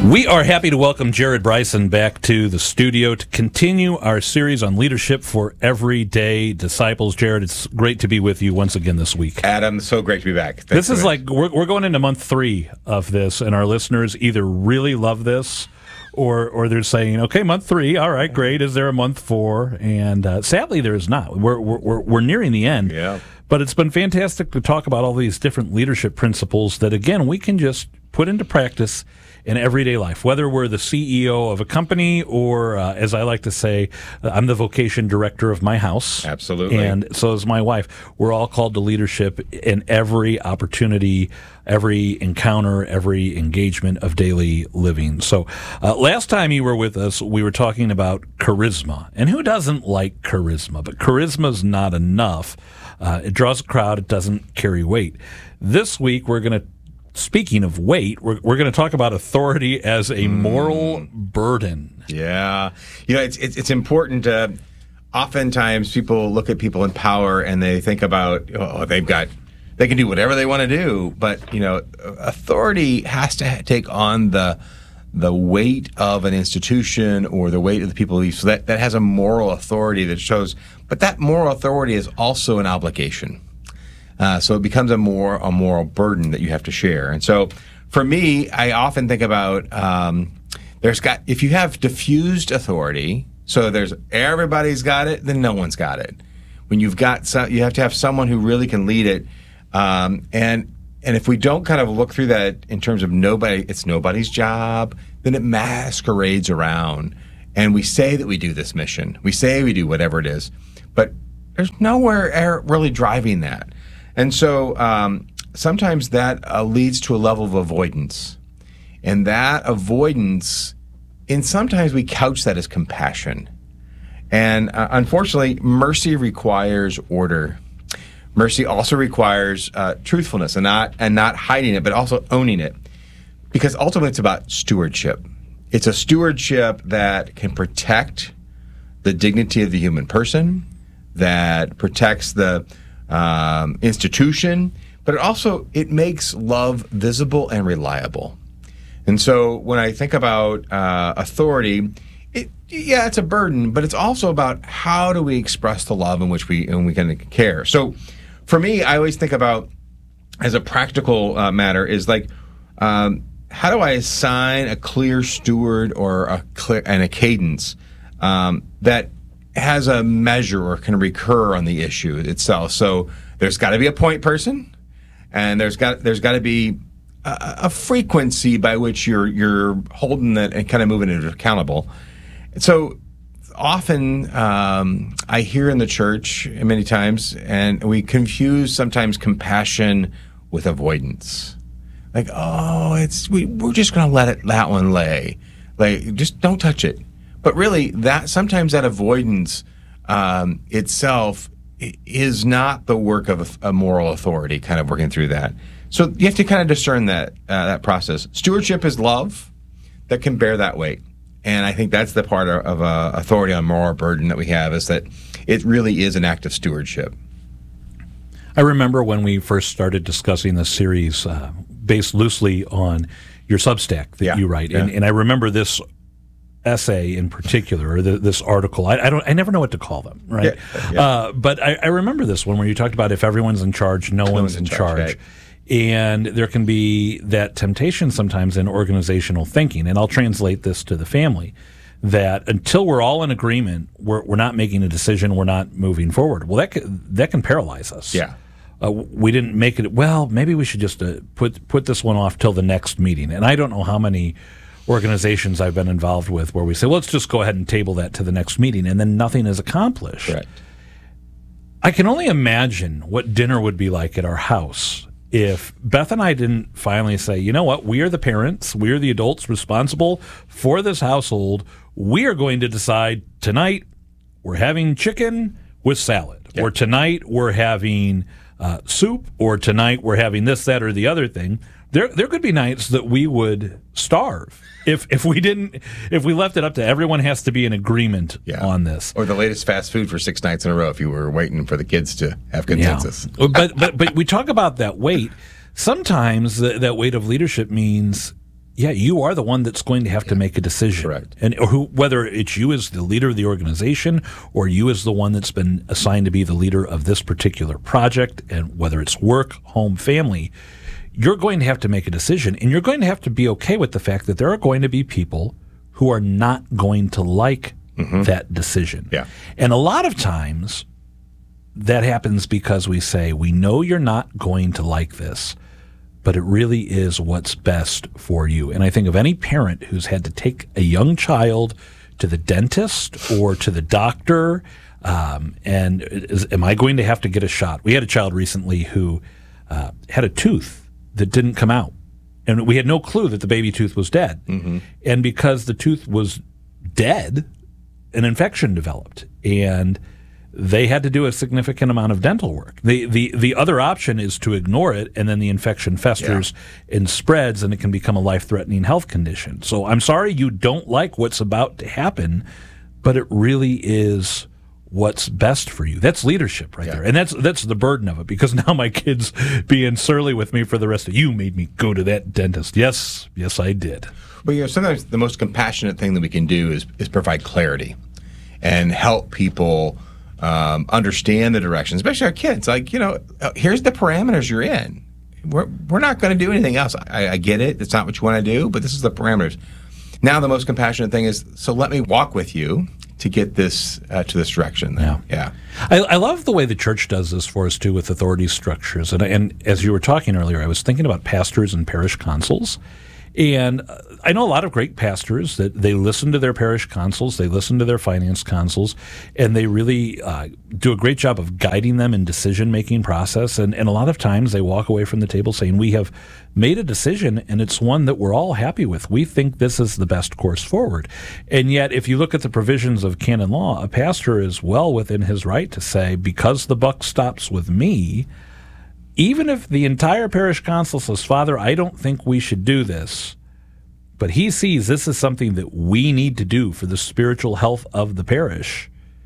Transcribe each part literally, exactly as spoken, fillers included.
We are happy to welcome Jared Bryson back to the studio to continue our series on leadership for everyday disciples. Jared, it's great to be with you once again this week. Adam, so great to be back. Thanks this is like, we're, we're going into month three of this, and our listeners either really love this or or they're saying, okay, month three, all right, great. Is there a month four? And uh, sadly, there is not. We're, we're, we're nearing the end. Yeah. But it's been fantastic to talk about all these different leadership principles that, again, we can just put into practice in everyday life, whether we're the C E O of a company or, uh, as I like to say, uh, I'm the vocation director of my house. Absolutely. And so is my wife. We're all called to leadership in every opportunity, every encounter, every engagement of daily living. So uh, last time you were with us, we were talking about charisma. And who doesn't like charisma? But charisma's not enough. Uh, it draws a crowd. It doesn't carry weight. This week, we're going to Speaking of weight, we're, we're going to talk about authority as a moral mm. burden. Yeah. You know, it's it's, it's important. Uh, oftentimes, people look at people in power and they think about, oh, they've got, they can do whatever they want to do. But, you know, authority has to take on the the weight of an institution or the weight of the people. So that, that has a moral authority that shows. But that moral authority is also an obligation. Uh, so it becomes a more a moral burden that you have to share. And so for me, I often think about um, there's got if you have diffused authority, so there's everybody's got it, then no one's got it. When you've got some, you have to have someone who really can lead it. Um, and and if we don't kind of look through that in terms of nobody, it's nobody's job, then it masquerades around. And we say that we do this mission, we say we do whatever it is, but there's nowhere really driving that. And so um, sometimes that uh, leads to a level of avoidance. And that avoidance, and sometimes we couch that as compassion. And uh, unfortunately, mercy requires order. Mercy also requires uh, truthfulness and not and not hiding it, but also owning it. Because ultimately it's about stewardship. It's a stewardship that can protect the dignity of the human person, that protects the Um, institution, but it also it makes love visible and reliable. And so when I think about uh, authority, it, yeah, it's a burden, but it's also about how do we express the love in which we in we can care. So for me, I always think about as a practical uh, matter is like um, how do I assign a clear steward or a clear and a cadence um, that has a measure or can recur on the issue itself. So there's got to be a point person, and there's got there's got to be a, a frequency by which you're you're holding it and kind of moving it accountable. So often um, I hear in the church many times, and we confuse sometimes compassion with avoidance. Like, oh, it's we we're just going to let it that one lay. Like, just don't touch it. But really, that sometimes that avoidance um, itself is not the work of a, a moral authority, kind of working through that. So you have to kind of discern that uh, that process. Stewardship is love that can bear that weight. And I think that's the part of, of uh, authority on moral burden that we have, is that it really is an act of stewardship. I remember when we first started discussing this series uh, based loosely on your Substack that yeah. you write. Yeah. And, and I remember this essay in particular, or the, this article. I, I don't. I never know what to call them, right? Yeah, yeah. Uh, but I, I remember this one where you talked about if everyone's in charge, no, no one's, one's in charge, charge. Right. And there can be that temptation sometimes in organizational thinking. And I'll translate this to the family: that until we're all in agreement, we're we're not making a decision, we're not moving forward. Well, that can, that can paralyze us. Yeah. Uh, we didn't make it. Well, maybe we should just uh, put put this one off till the next meeting. And I don't know how many organizations I've been involved with where we say, well, let's just go ahead and table that to the next meeting, and then nothing is accomplished. Correct. I can only imagine what dinner would be like at our house if Beth and I didn't finally say, you know what, we are the parents, we are the adults responsible for this household. We are going to decide tonight we're having chicken with salad, yep. or tonight we're having uh, soup, or tonight we're having this, that, or the other thing. There, there could be nights that we would starve if if we didn't if we left it up to everyone has to be in agreement yeah. on this. Or the latest fast food for six nights in a row if you were waiting for the kids to have consensus. Yeah. but but but we talk about that weight. Sometimes the, that weight of leadership means yeah, you are the one that's going to have yeah. to make a decision. Correct. And who, whether it's you as the leader of the organization or you as the one that's been assigned to be the leader of this particular project, and whether it's work, home, family, you're going to have to make a decision, and you're going to have to be okay with the fact that there are going to be people who are not going to like mm-hmm. that decision. Yeah. And a lot of times that happens because we say, we know you're not going to like this, but it really is what's best for you. And I think of any parent who's had to take a young child to the dentist or to the doctor, um, and is, am I going to have to get a shot? We had a child recently who uh, had a tooth that didn't come out, and we had no clue that the baby tooth was dead. Mm-hmm. And because the tooth was dead, an infection developed, and they had to do a significant amount of dental work. The the the other option is to ignore it, and then the infection festers yeah. and spreads, and it can become a life-threatening health condition. So I'm sorry you don't like what's about to happen, but it really is what's best for you. That's leadership right yeah. there. And that's that's the burden of it, because now my kid's being surly with me for the rest of, you made me go to that dentist. Yes, yes, I did. Well, you know, sometimes the most compassionate thing that we can do is is provide clarity and help people Um, understand the direction, especially our kids. Like, you know, here's the parameters you're in. We're we're not going to do anything else. I, I get it. It's not what you want to do, but this is the parameters. Now, the most compassionate thing is, so let me walk with you to get this uh, to this direction. Yeah, yeah. I, I love the way the church does this for us too, with authority structures. And and as you were talking earlier, I was thinking about pastors and parish consuls. And I know a lot of great pastors that they listen to their parish consuls, they listen to their finance consuls, and they really uh, do a great job of guiding them in decision-making process. And, and a lot of times they walk away from the table saying, we have made a decision, and it's one that we're all happy with. We think this is the best course forward. And yet, if you look at the provisions of canon law, a pastor is well within his right to say, because the buck stops with me, even if the entire parish council says, Father, I don't think we should do this, but he sees this is something that we need to do for the spiritual health of the parish,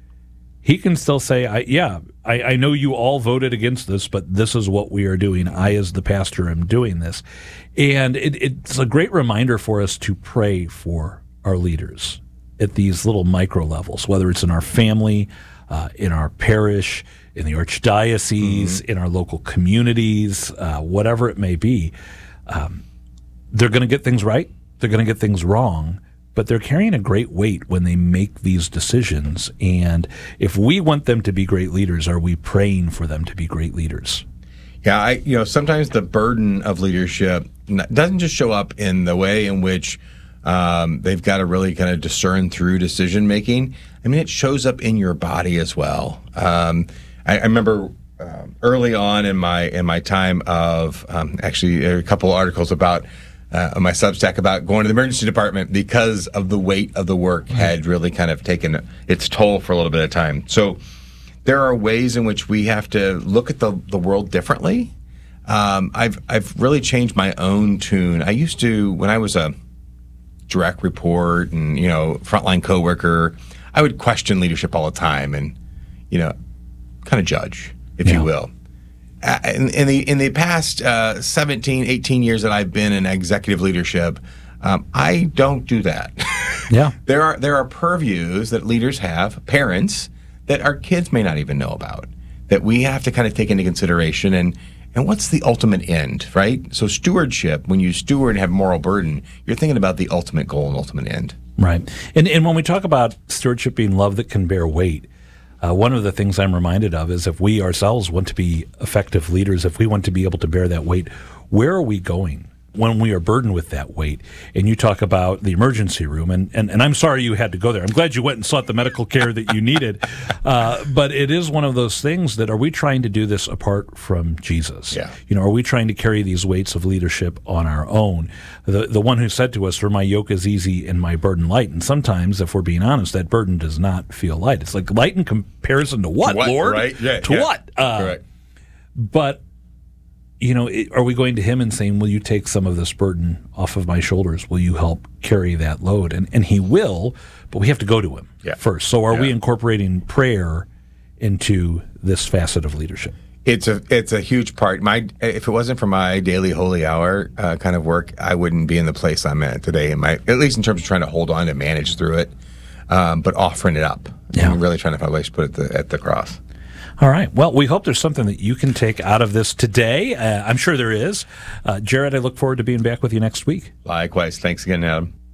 he can still say, I, yeah, I, I know you all voted against this, but this is what we are doing. I, as the pastor, am doing this. And it, it's a great reminder for us to pray for our leaders at these little micro levels, whether it's in our family, uh, in our parish, in the archdiocese, mm-hmm. in our local communities, uh, whatever it may be. Um, they're going to get things right. They're going to get things wrong, but they're carrying a great weight when they make these decisions. And if we want them to be great leaders, are we praying for them to be great leaders? Yeah, I, you know, sometimes the burden of leadership doesn't just show up in the way in which um, they've got to really kind of discern through decision making. I mean, it shows up in your body as well. Um, I, I remember uh, early on in my in my time of um, actually a couple of articles about uh, on my Substack about going to the emergency department because of the weight of the work had really kind of taken its toll for a little bit of time. So there are ways in which we have to look at the, the world differently. Um, I've I've really changed my own tune. I used to, when I was a direct report and, you know, frontline coworker, I would question leadership all the time and, you know, kind of judge, if yeah. you will. Uh, in, in the in the past uh, seventeen, eighteen years that I've been in executive leadership, um, I don't do that. Yeah, there are there are purviews that leaders have, parents, that our kids may not even know about, that we have to kind of take into consideration. And and what's the ultimate end, right? So stewardship, when you steward and have moral burden, you're thinking about the ultimate goal and ultimate end. Right. And and when we talk about stewardship being love that can bear weight, uh, one of the things I'm reminded of is if we ourselves want to be effective leaders, if we want to be able to bear that weight, where are we going when we are burdened with that weight? And you talk about the emergency room, and, and, and I'm sorry you had to go there. I'm glad you went and sought the medical care that you needed. Uh, but it is one of those things that, are we trying to do this apart from Jesus? Yeah. You know, are we trying to carry these weights of leadership on our own? The the one who said to us, for my yoke is easy and my burden light. And sometimes, if we're being honest, that burden does not feel light. It's like light in comparison to what, to what Lord? Right? Yeah, to yeah. what? Uh, Correct. But you know, are we going to him and saying, will you take some of this burden off of my shoulders? Will you help carry that load? And and he will, but we have to go to him yeah. first. So are yeah. we incorporating prayer into this facet of leadership? It's a it's a huge part. My if it wasn't for my daily holy hour uh, kind of work, I wouldn't be in the place I'm at today. In my at least in terms of trying to hold on and manage through it, um, but offering it up. Yeah. I'm really trying to find ways to put it at the, at the cross. All right. Well, we hope there's something that you can take out of this today. Uh, I'm sure there is. Uh, Jared, I look forward to being back with you next week. Likewise. Thanks again, Adam.